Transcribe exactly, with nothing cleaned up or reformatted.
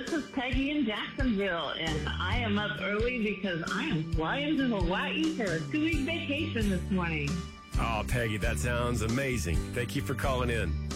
this is Peggy in Jacksonville, and I am up early because I am flying to Hawaii for a two-week vacation this morning. Oh, Peggy, that sounds amazing. Thank you for calling in.